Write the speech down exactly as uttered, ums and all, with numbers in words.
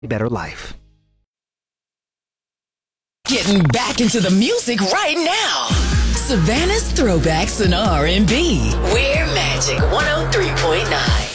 better life. Getting back into the music right now. Savannah's Throwbacks and R and B. We're Magic one oh three point nine.